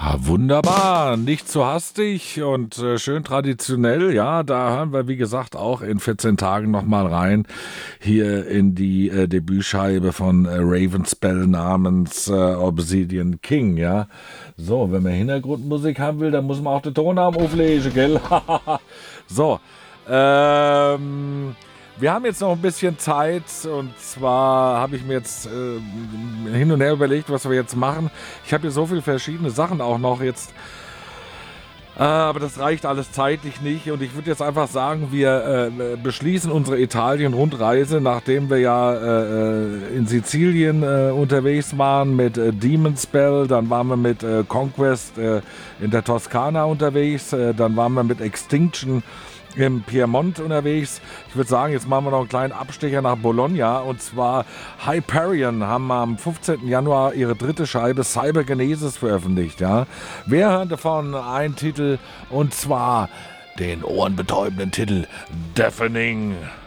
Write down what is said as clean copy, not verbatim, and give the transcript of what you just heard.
Wunderbar, nicht zu hastig und schön traditionell. Ja, da hören wir, wie gesagt, auch in 14 Tagen nochmal rein. Hier in die Debütscheibe von Ravenspell namens Obsidian King, ja. So, wenn man Hintergrundmusik haben will, dann muss man auch den Tonarm auflegen, gell? So, wir haben jetzt noch ein bisschen Zeit und zwar habe ich mir jetzt hin und her überlegt, was wir jetzt machen. Ich habe hier so viele verschiedene Sachen auch noch jetzt, aber das reicht alles zeitlich nicht und ich würde jetzt einfach sagen, wir beschließen unsere Italien-Rundreise, nachdem wir ja in Sizilien unterwegs waren mit Demon's Spell, dann waren wir mit Conquest in der Toskana unterwegs, dann waren wir mit Extinction im Piemont unterwegs. Ich würde sagen, jetzt machen wir noch einen kleinen Abstecher nach Bologna und zwar Hyperion haben am 15. Januar ihre dritte Scheibe Cybergenesis veröffentlicht. Ja? Wir hören davon einen Titel und zwar den ohrenbetäubenden Titel Deafening.